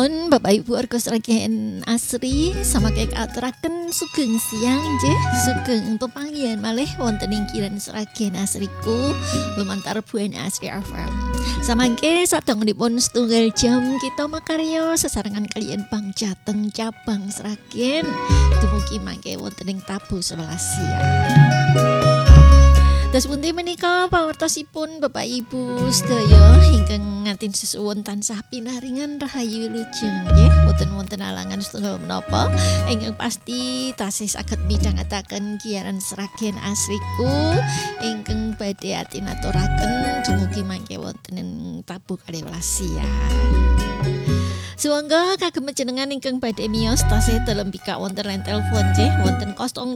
Sampun Bapak Ibu Arga Sragen Asri sama kek aturaken sugeng siang nggih sugeng pepanggihan malih wonten ing kiran Sragen Asriku lumantar Buana Asri FM. Samangke sadangunipun setunggal jam kita makarya sesarengan kaliyan Bang Jateng cabang Sragen dumugi mangke wonten ing tabu 11 siang. Terus pundi menika pawartosipun Bapak Ibu sedaya ingkang ngantin sesuwun tansah pinaringan rahayu wilujeng nggih wonten alangan setunggal menapa ingkang pasti tasih saged midhangetaken giaran Sragen Asriku ingkang badhe atinaturaken dumugi mangke wonten ing tabuh 12 siang. Suangga kagem panjenengan ingkang badhe miyos tasih dalem bikak wonten line telepon nggih wonten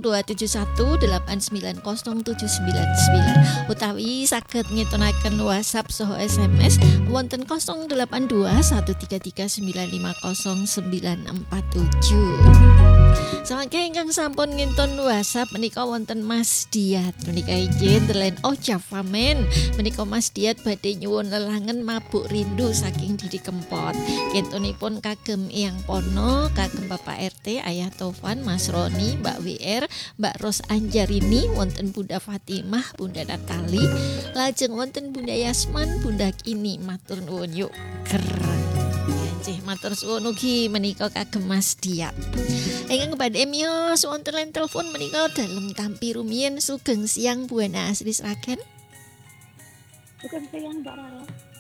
0271807999 utawi saged ngitunaken WhatsApp saha SMS wonten 082133950947. Samangke ingkang sampun nginton WhatsApp menika wonten Mas Diat menika inggih ndelen Javamen menika Mas Diat badhe nyuwun lelangen mabuk rindu saking Didi Kempot. Kentunipun kagem Eyang Pono, kagem Bapak RT, Ayah Tovan, Mas Roni, Mbak WR, Mbak Ros Anjarini, wonten Bunda Fatimah, Bunda Natali, lajeng wonten Bunda Yasman, Bunda Kini, matur nuwun yuk keren. Nggih matur suwun ugi menika kagem Mas Diat. Ingkang badhe miyos wonten line telepon menika dalem tampi rumiyin sugeng siang Buana Asri Sragen. Sugeng siang Mbak Rara.